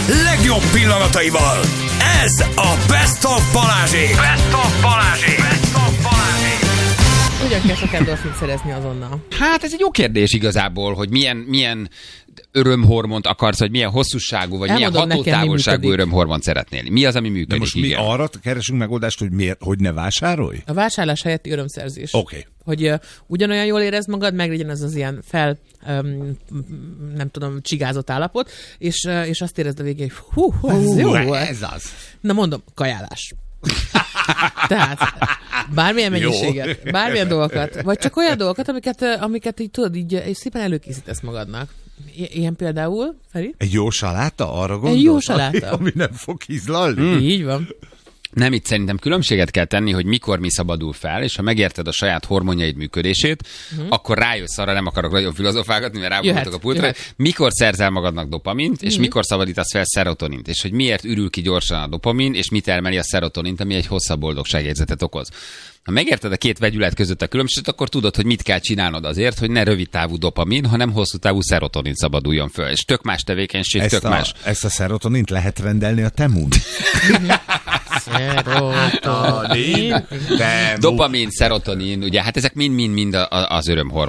legjobb pillanataival. Ez a Best of Balázsék. Best of Balázsék. Best of Balázsék. Hogyan kell sok endorfint szerezni azonnal? Hát ez egy jó kérdés igazából, hogy milyen örömhormont akarsz, vagy milyen hosszúságú, vagy milyen hatótávolságú örömhormont szeretnél. Mi az, ami működik? De most mi arra keresünk megoldást, hogy miért, hogy ne vásárolj? A vásárlás helyetti örömszerzés. Oké. Hogy ugyanolyan jól érezd magad, meg legyen az ilyen nem tudom, csigázott állapot, és azt érezd a végén, hogy ez jó volt. Ez az. Na mondom, kajálás. Tehát bármilyen mennyiséget, bármilyen dolgokat, vagy csak olyan dolgokat, amiket így tudod, így szépen előkészítesz magadnak. Ilyen például, Feri? Egy jó saláta? Arra gondolsz? Egy jó saláta. Ami nem fog hízlalni? Így van. Nem, itt szerintem különbséget kell tenni, hogy mikor mi szabadul fel, és ha megérted a saját hormonjaid működését, akkor rájössz arra, nem akarok nagyon filozofálgatni, mert rábomoltok a pultra, mikor szerzel magadnak dopamint, és mikor szabadítasz fel szerotonint, és hogy miért ürül ki gyorsan a dopamin, és mit termeli a szerotonint, ami egy hosszabb boldogságérzetet okoz. Ha megérted a két vegyület között a különbséget, akkor tudod, hogy mit kell csinálnod azért, hogy ne rövid távú dopamin, hanem hosszú távú szerotonin szabaduljon föl. És tök más tevékenység, tök más. Ezt a szerotonint lehet rendelni a Temun? Szerotonin. Dopamin, szerotonin, ugye hát ezek mind az örömhormonok.